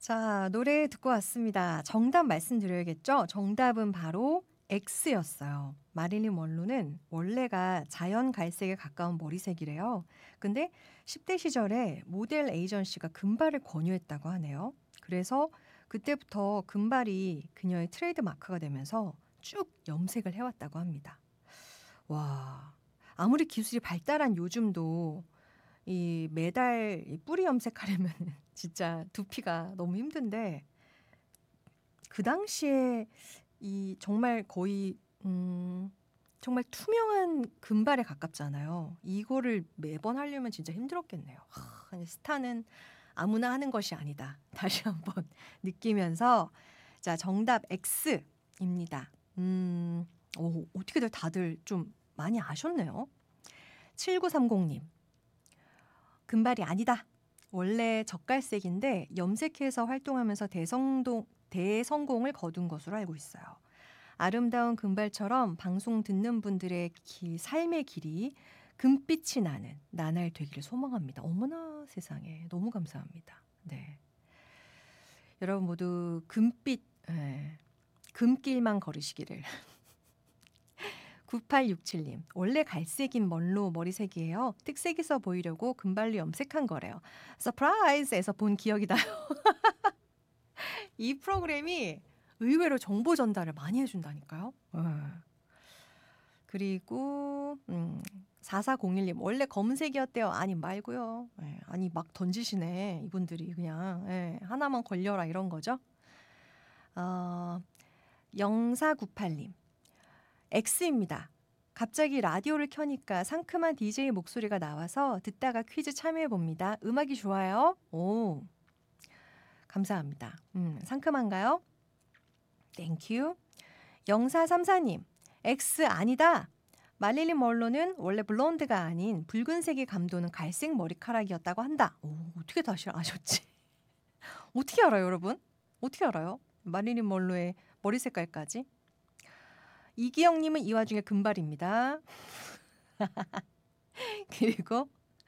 자, 노래 듣고 왔습니다. 정답 말씀드려야겠죠? 정답은 바로 X였어요. 마릴린 먼로는 원래가 자연 갈색에 가까운 머리색이래요. 근데 10대 시절에 모델 에이전시가 금발을 권유했다고 하네요. 그래서 그때부터 금발이 그녀의 트레이드 마크가 되면서 쭉 염색을 해왔다고 합니다. 와, 아무리 기술이 발달한 요즘도 이 매달 이 뿌리 염색하려면 진짜 두피가 너무 힘든데 그 당시에 이 정말 거의 정말 투명한 금발에 가깝잖아요. 이거를 매번 하려면 진짜 힘들었겠네요. 스타는 아무나 하는 것이 아니다. 다시 한번 느끼면서 자, 정답 X입니다. 어떻게들 다들 좀 많이 아셨네요. 7930님. 금발이 아니다. 원래 젓갈색인데 염색해서 활동하면서 대성공을 거둔 것으로 알고 있어요. 아름다운 금발처럼 방송 듣는 분들의 삶의 길이 금빛이 나는 나날 되기를 소망합니다. 어머나 세상에 너무 감사합니다. 네, 여러분 모두 금빛 금길만 걸으시기를. 9867님, 원래 갈색인 먼로 머리색이에요. 특색 있어 보이려고 금발로 염색한 거래요. 서프라이즈에서 본 기억이 나요. 이 프로그램이 의외로 정보 전달을 많이 해준다니까요. 그리고 4401님, 원래 검은색이었대요. 아니 말고요. 아니 막 던지시네. 이분들이 그냥 하나만 걸려라 이런 거죠. 0498님, X입니다. 갑자기 라디오를 켜니까 상큼한 DJ 목소리가 나와서 듣다가 퀴즈 참여해봅니다. 음악이 좋아요? 오, 감사합니다. 상큼한가요? 땡큐. 0434님, X 아니다. 마릴린 먼로는 원래 블론드가 아닌 붉은색이 감도는 갈색 머리카락이었다고 한다. 오, 어떻게 다시 아셨지? 어떻게 알아요, 여러분? 어떻게 알아요? 마릴린 먼로의 머리 색깔까지? 이기영님은 이 와중에 금발입니다. 그리고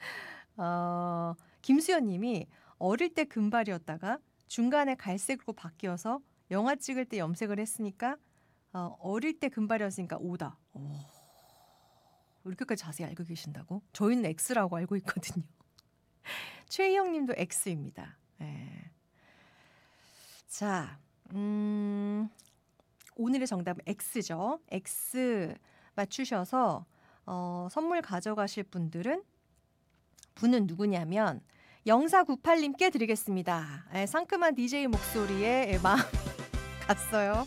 김수연님이 어릴 때 금발이었다가 중간에 갈색으로 바뀌어서 영화 찍을 때 염색을 했으니까 어릴 때 금발이었으니까 O다. 이렇게까지 자세히 알고 계신다고? 저희는 X라고 알고 있거든요. 최희영님도 X입니다. 네. 자, 오늘의 정답은 X죠. X 맞추셔서 선물 가져가실 분은 누구냐면 0498님께 드리겠습니다. 상큼한 DJ 목소리에 마음이 갔어요.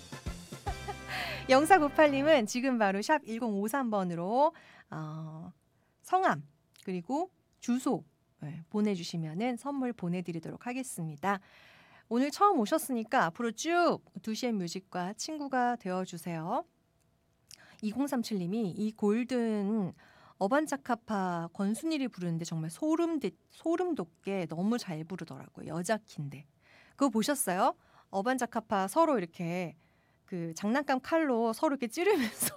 0498님은 지금 바로 샵 1053번으로 성함 그리고 주소 보내주시면 선물 보내드리도록 하겠습니다. 오늘 처음 오셨으니까 앞으로 쭉 2시의 뮤직과 친구가 되어주세요. 2037님이 이 골든 어반자카파 권순일이 부르는데 정말 소름 돋게 너무 잘 부르더라고요. 여자 키인데. 그거 보셨어요? 어반자카파 서로 이렇게 그 장난감 칼로 서로 이렇게 찌르면서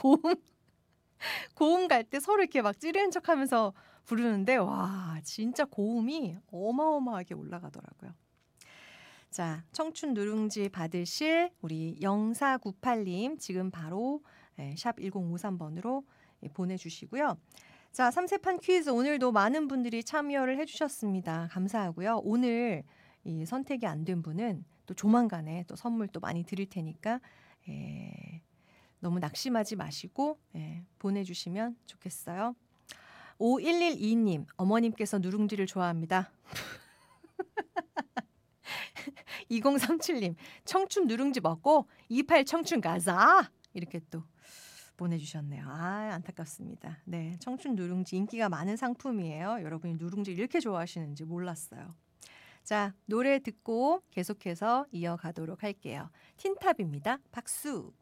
고음 갈 때 서로 이렇게 막 찌르는 척하면서 부르는데 와 진짜 고음이 어마어마하게 올라가더라고요. 자, 청춘 누룽지 받으실 우리 0498님 지금 바로 샵 1053번으로 보내주시고요. 자, 삼세판 퀴즈 오늘도 많은 분들이 참여를 해주셨습니다. 감사하고요. 오늘 이 선택이 안 된 분은 또 조만간에 또 선물 또 많이 드릴 테니까 너무 낙심하지 마시고 보내주시면 좋겠어요. 5112님, 어머님께서 누룽지를 좋아합니다. 2037님, 청춘 누룽지 먹고 28 청춘 가자! 이렇게 또 보내주셨네요. 안타깝습니다. 네, 청춘 누룽지 인기가 많은 상품이에요. 여러분이 누룽지 이렇게 좋아하시는지 몰랐어요. 자, 노래 듣고 계속해서 이어가도록 할게요. 틴탑입니다. 박수!